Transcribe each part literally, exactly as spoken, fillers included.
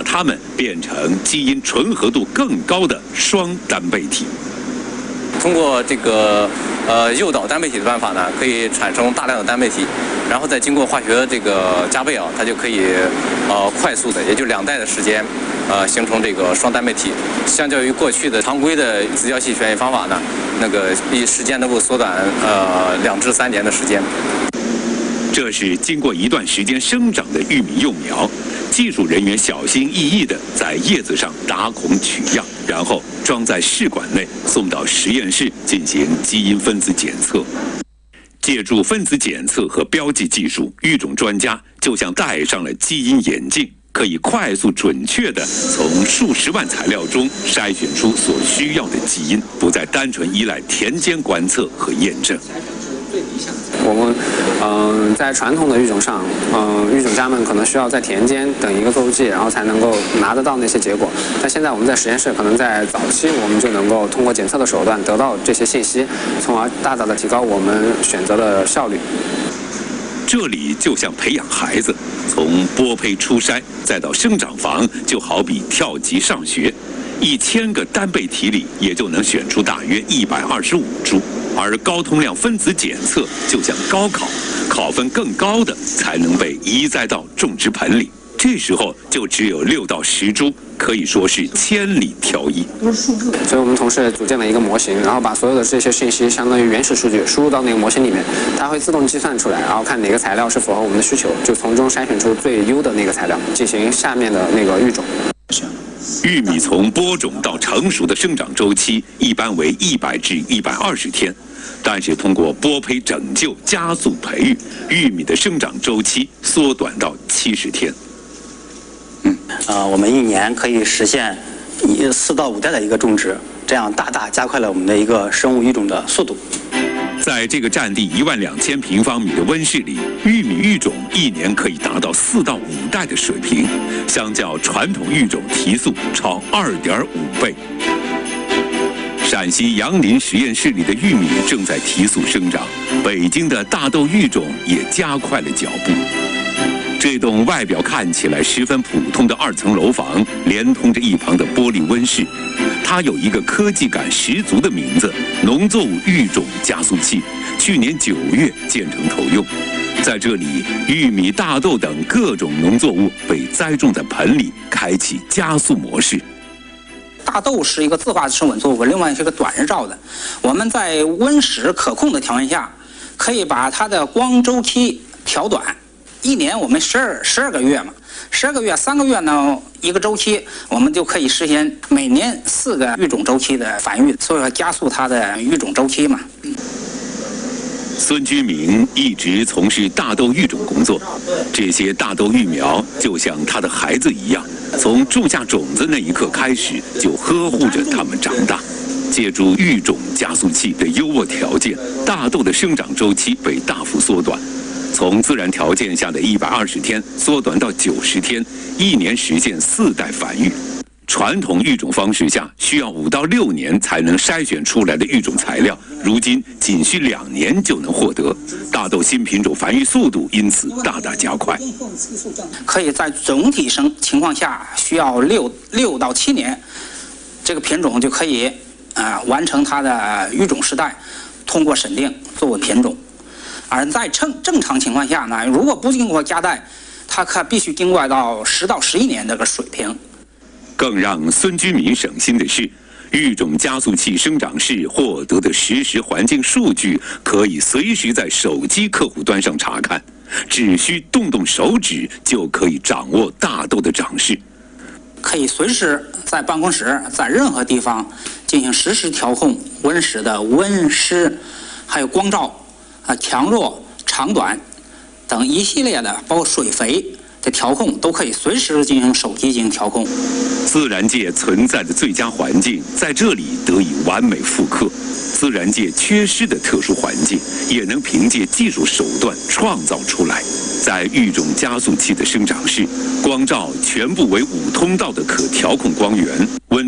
它们变成基因纯合度更高的双单倍体。 通过这个呃诱导单倍体的办法呢，可以产生大量的单倍体，然后再经过化学这个加倍啊，它就可以呃快速的，也就两代的时间，呃形成这个双单倍体。相较于过去的常规的自交系选育方法呢，那个比时间能够缩短呃两至三年的时间。 这是经过一段时间生长的玉米幼苗，技术人员小心翼翼地在叶子上打孔取样，然后装在试管内，送到实验室进行基因分子检测。借助分子检测和标记技术，育种专家就像戴上了基因眼镜，可以快速准确地从数十万材料中筛选出所需要的基因，不再单纯依赖田间观测和验证。 我们嗯、呃，在传统的育种上，嗯、呃，育种家们可能需要在田间等一个作物季，然后才能够拿得到那些结果。但现在我们在实验室，可能在早期我们就能够通过检测的手段得到这些信息，从而大大的提高我们选择的效率。 这里就像培养孩子，从播胚出筛再到生长房，就好比跳级上学。一千个单倍体里也就能选出大约一百二十五株，而高通量分子检测就像高考，考分更高的才能被移栽到种植盆里。这时候就只有六到十株，可以说是千里挑一。 所以我们同事组建了一个模型，然后把所有的这些信息，相当于原始数据输入到那个模型里面，它会自动计算出来，然后看哪个材料是符合我们的需求，就从中筛选出最优的那个材料，进行下面的那个育种。 玉米从播种到成熟的生长周期一般为一百至一百二十天，但是通过播胚拯救加速培育，玉米的生长周期缩短到七十天。 嗯，呃，我们一年可以实现一四到五代的一个种植，这样大大加快了我们的一个生物育种的速度。 在这个占地一万两千平方米的温室里，玉米育种一年可以达到四到五代的水平，相较传统育种提速超二点五倍。陕西杨林实验室里的玉米正在提速生长，北京的大豆育种也加快了脚步。这栋外表看起来十分普通的二层楼房，连通着一旁的玻璃温室。它有一个科技感十足的名字——农作物育种加速器。去年九月建成投用。在这里，玉米、大豆等各种农作物被栽种在盆里，开启加速模式。 大豆是一个自化生稳作物，另外是个短日照的。我们在温室可控的条件下，可以把它的光周期调短。一年我们十二十二个月嘛，十二个月三个月呢一个周期，我们就可以实现每年四个育种周期的繁育，所以说加速它的育种周期嘛。 孙居明一直从事大豆育种工作，这些大豆育苗就像他的孩子一样，从种下种子那一刻开始就呵护着它们长大。借助育种加速器的优渥条件，大豆的生长周期被大幅缩短。从自然条件下的一百二十天缩短到九十天，一年实现四代繁育。传统育种方式下需要五到六年才能筛选出来的育种材料，如今仅需两年就能获得。大豆新品种繁育速度因此大大加快。 可以在总体生情况下需要六六到七年，这个品种就可以啊、呃、完成它的育种时代，通过审定作为品种。而在正正常情况下呢，如果不经过加代，它可必须经过到十到十一年这个水平。 更让孙居民省心的是，育种加速器生长室获得的实时环境数据可以随时在手机客户端上查看，只需动动手指就可以掌握大豆的长势。 可以随时在办公室，在任何地方进行实时调控温室的温湿，还有光照。啊，强弱、长短等一系列的，包括水肥的调控，都可以随时进行手机进行调控。 自然界存在的最佳环境，在这里得以完美复刻。自然界缺失的特殊环境，也能凭借技术手段创造出来。在育种加速器的生长室，光照全部为五通道的可调控光源，温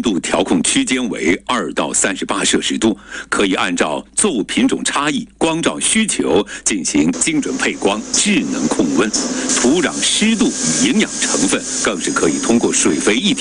温度调控区间为二到三十八摄氏度，可以按照作物品种差异、光照需求进行精准配光、智能控温。土壤湿度与营养成分更是可以通过水肥一体